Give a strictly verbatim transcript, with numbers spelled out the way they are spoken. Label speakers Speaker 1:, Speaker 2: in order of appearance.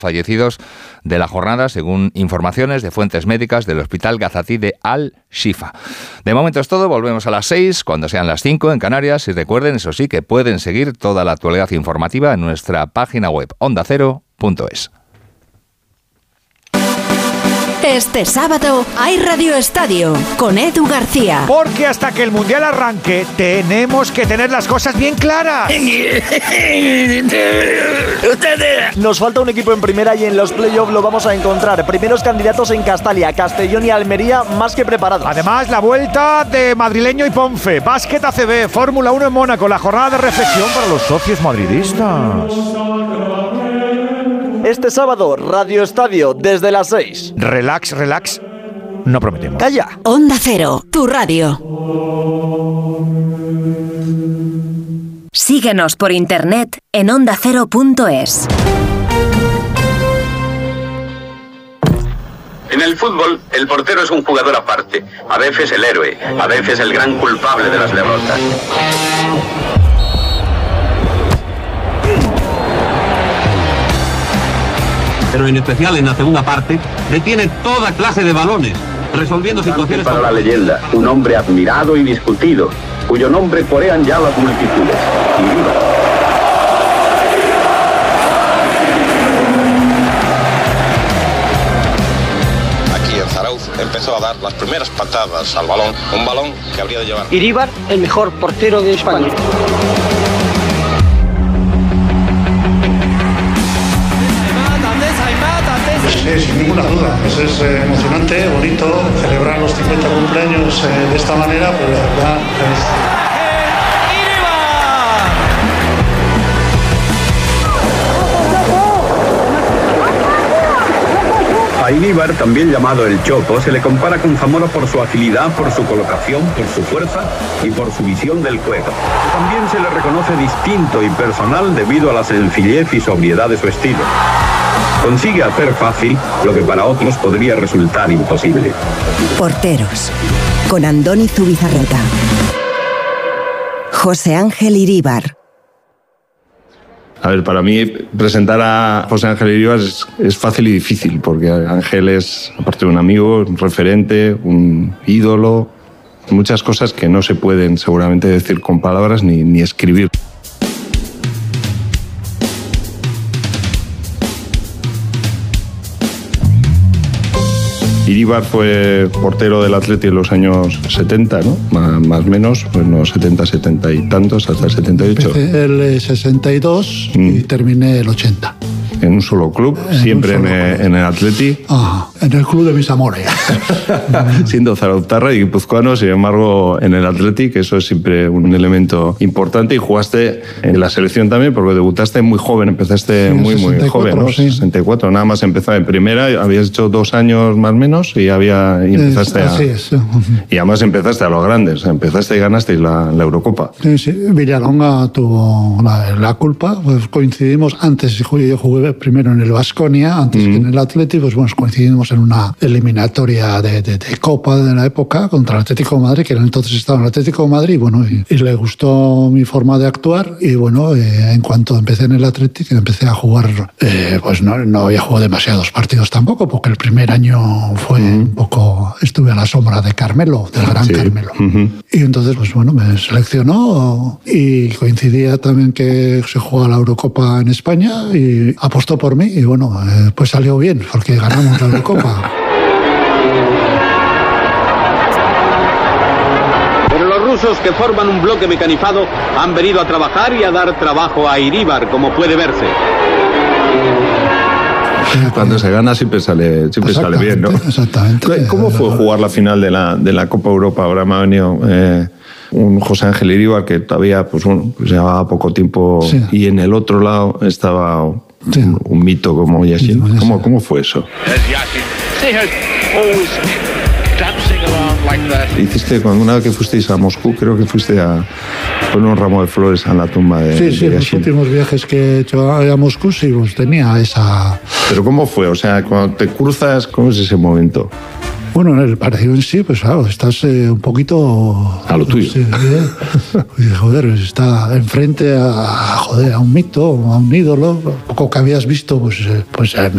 Speaker 1: fallecidos de la jornada, según informaciones de fuentes médicas del Hospital Gazatí de Al-Shifa. De momento es todo, volvemos a las seis, cuando sean las cinco en Canarias, y recuerden, eso sí, que pueden seguir toda la actualidad informativa en nuestra página web onda cero punto es.
Speaker 2: Este sábado hay Radio Estadio con Edu García.
Speaker 3: Porque hasta que el Mundial arranque tenemos que tener las cosas bien claras.
Speaker 4: Nos falta un equipo en primera y en los playoffs lo vamos a encontrar. Primeros candidatos en Castalia, Castellón y Almería más que preparados.
Speaker 3: Además, la vuelta de Madrileño y Ponfe, Básquet A C B, Fórmula uno en Mónaco, la jornada de reflexión para los socios madridistas.
Speaker 4: Este sábado, Radio Estadio, desde las seis.
Speaker 3: Relax, relax, no prometemos.
Speaker 4: ¡Calla!
Speaker 2: Onda Cero, tu radio. Síguenos por internet en onda cero punto es.
Speaker 5: En el fútbol, el portero es un jugador aparte. A veces el héroe, a veces el gran culpable de las derrotas.
Speaker 6: Pero en especial en la segunda parte, detiene toda clase de balones, resolviendo situaciones...
Speaker 5: Para la leyenda, un hombre admirado y discutido, cuyo nombre corean ya las multitudes. Iríbar.
Speaker 7: Aquí en Zarauz empezó a dar las primeras patadas al balón, un balón que habría de llevar...
Speaker 8: Iríbar, el mejor portero de España.
Speaker 9: Sí, sin ninguna duda. Pues es eh, emocionante, bonito, celebrar los cincuenta cumpleaños eh, de esta manera, pues la verdad es...
Speaker 5: A Iríbar, también llamado el Choco, se le compara con Zamora por su agilidad, por su colocación, por su fuerza y por su visión del juego. También se le reconoce distinto y personal debido a la sencillez y sobriedad de su estilo. Consigue hacer fácil lo que para otros podría resultar imposible.
Speaker 2: Porteros, con Andoni Zubizarreta. José Ángel Iríbar.
Speaker 10: A ver, para mí presentar a José Ángel Iríbar es, es fácil y difícil, porque Ángel es, aparte de un amigo, un referente, un ídolo, muchas cosas que no se pueden seguramente decir con palabras ni, ni escribir. Iríbar fue portero del Atleti en los años setenta, ¿no? Más, más o menos, pues no, setenta, setenta y tantos, hasta el setenta y ocho.
Speaker 9: Empecé el sesenta y dos mm. y terminé el ochenta.
Speaker 10: En un solo club, en siempre solo en, club. en el Atleti.
Speaker 9: Ah, en el club de mis amores.
Speaker 10: Siendo zarauztarra y guipuzcoano, sin embargo, en el Atleti, que eso es siempre un elemento importante. Y jugaste en la selección también, porque debutaste muy joven, empezaste sí, muy, muy joven, ¿no? Sí. sesenta y cuatro, nada más empezar en primera, habías hecho dos años más o menos y, había, y empezaste
Speaker 9: es, así
Speaker 10: a...
Speaker 9: es.
Speaker 10: Y además empezaste a los grandes, empezaste y ganaste la, la Eurocopa.
Speaker 9: Sí, sí, Villalonga tuvo la, la culpa, pues coincidimos antes, yo jugué primero en el Baskonia, antes mm. que en el Atleti, pues bueno, coincidimos en una eliminatoria de, de, de Copa de la época contra el Atlético de Madrid, que entonces estaba en el Atlético de Madrid, y bueno, y, y le gustó mi forma de actuar, y bueno, eh, en cuanto empecé en el Atlético, empecé a jugar, eh, pues no, no había jugado demasiados partidos tampoco, porque el primer año fue mm. un poco, estuve a la sombra de Carmelo, del gran sí. Carmelo. Mm-hmm. Y entonces, pues bueno, me seleccionó, y coincidía también que se jugaba la Eurocopa en España, y apostó por mí, y bueno, eh, pues salió bien, porque ganamos la Eurocopa.
Speaker 6: Pero los rusos, que forman un bloque mecanizado, han venido a trabajar y a dar trabajo a Iríbar, como puede verse.
Speaker 10: Cuando se gana siempre sale, siempre sale bien, ¿no?
Speaker 9: Exactamente.
Speaker 10: ¿Cómo fue jugar la final de la, de la Copa Europa? Ahora me ha venido eh, un José Ángel Iríbar que todavía pues, bueno, pues llevaba poco tiempo, sí. Y en el otro lado estaba... Sí. Un, un mito como Yashin. Sí, ¿Cómo, ¿Cómo fue eso? Hiciste, cuando una vez que fuisteis a Moscú, creo que fuiste a poner un ramo de flores a la tumba de
Speaker 9: Sí, sí,
Speaker 10: de
Speaker 9: los últimos viajes que he hecho a Moscú, sí, pues tenía esa...
Speaker 10: Pero ¿cómo fue? O sea, cuando te cruzas, ¿cómo es ese momento?
Speaker 9: Bueno, en el partido en sí, pues claro, estás eh, un poquito...
Speaker 10: A lo tuyo.
Speaker 9: Sí, ¿eh? Joder, está enfrente a, joder, a un mito, a un ídolo, poco que habías visto pues, pues en,